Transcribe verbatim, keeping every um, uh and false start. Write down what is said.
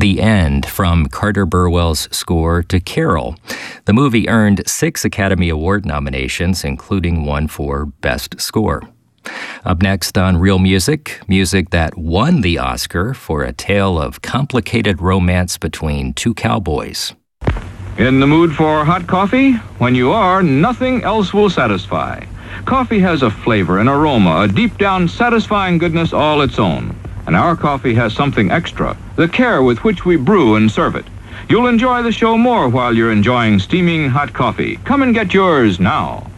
The End from Carter Burwell's score to Carol. The movie earned six Academy Award nominations, including one for Best Score. Up next on Real Music, music that won the Oscar for a tale of complicated romance between two cowboys. In the mood for hot coffee? When you are, nothing else will satisfy. Coffee has a flavor, an aroma, a deep-down satisfying goodness all its own. And our coffee has something extra, the care with which we brew and serve it. You'll enjoy the show more while you're enjoying steaming hot coffee. Come and get yours now.